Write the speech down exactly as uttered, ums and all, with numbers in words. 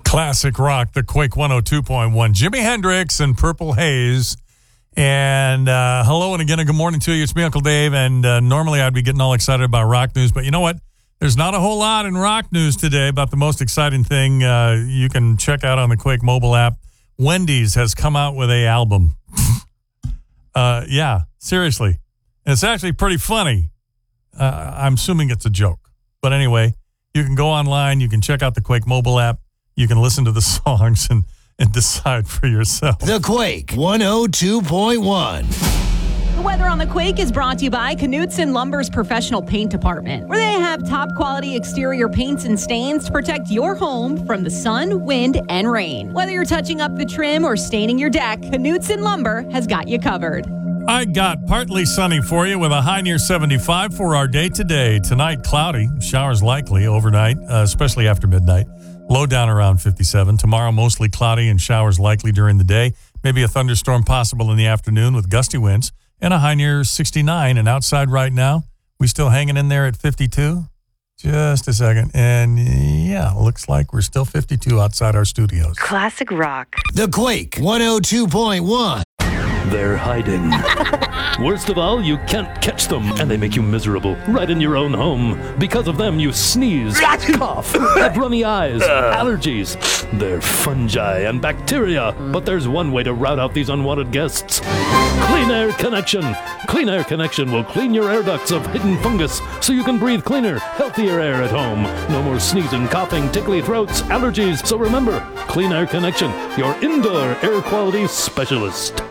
Classic rock, the Quake one oh two point one. Jimi Hendrix and Purple Haze. And uh, hello and again, a good morning to you. It's me, Uncle Dave. And uh, normally I'd be getting all excited about rock news. But you know what? There's not a whole lot in rock news today about the most exciting thing uh, you can check out on the Quake mobile app. Wendy's has come out with a album. uh, yeah, seriously. And it's actually pretty funny. Uh, I'm assuming it's a joke. But anyway, you can go online. You can check out the Quake mobile app. You can listen to the songs and, and decide for yourself. The Quake one oh two point one. The weather on the Quake is brought to you by Knutson Lumber's professional paint department, where they have top quality exterior paints and stains to protect your home from the sun, wind, and rain. Whether you're touching up the trim or staining your deck, Knutson Lumber has got you covered. I got partly sunny for you with a high near seventy-five for our day today. Tonight, cloudy, showers likely overnight, uh, especially after midnight. Low down around fifty-seven. Tomorrow, mostly cloudy and showers likely during the day. Maybe a thunderstorm possible in the afternoon with gusty winds and a high near sixty-nine. And outside right now, we still hanging in there at fifty-two. Just a second. And yeah, looks like we're still fifty-two outside our studios. Classic rock. The Quake one oh two point one. They're hiding. Worst of all, you can't catch them, and they make you miserable right in your own home. Because of them, you sneeze, cough, have runny eyes, allergies. They're fungi and bacteria, but there's one way to rout out these unwanted guests. Clean Air Connection. Clean Air Connection will clean your air ducts of hidden fungus so you can breathe cleaner, healthier air at home. No more sneezing, coughing, tickly throats, allergies. So remember, Clean Air Connection, your indoor air quality specialist.